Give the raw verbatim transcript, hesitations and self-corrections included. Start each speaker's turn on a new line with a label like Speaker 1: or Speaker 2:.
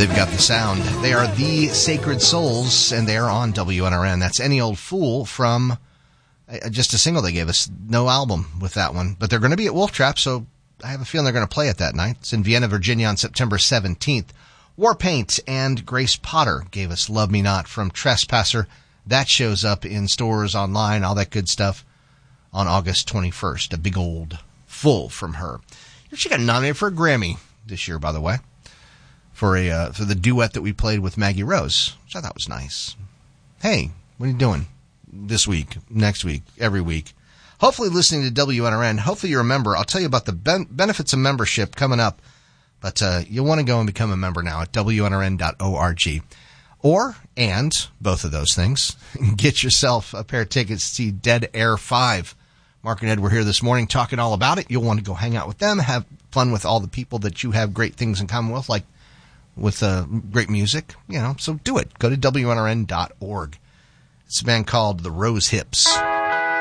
Speaker 1: They've got the sound. They are the Sacred Souls, and they're on W N R N. That's Any Old Fool from uh, just a single they gave us. No album with that one. But they're going to be at Wolf Trap, so I have a feeling they're going to play it that night. It's in Vienna, Virginia on September seventeenth. Warpaint and Grace Potter gave us Love Me Not from Trespasser. That shows up in stores, online, all that good stuff on August twenty-first. A big old full from her. She got nominated for a Grammy this year, by the way. For a uh, for the duet that we played with Maggie Rose, which I thought was nice. Hey, what are you doing this week, next week, every week? Hopefully listening to W N R N. Hopefully you're a member. I'll tell you about the ben- benefits of membership coming up. But uh, you'll want to go and become a member now at W N R N dot org. Or, and, both of those things, get yourself a pair of tickets to see Dead Air five. Mark and Ed were here this morning talking all about it. You'll want to go hang out with them, have fun with all the people that you have great things in common with, like with uh, great music, you know, so do it. Go to W N R N dot org. It's a band called The Rose Hips.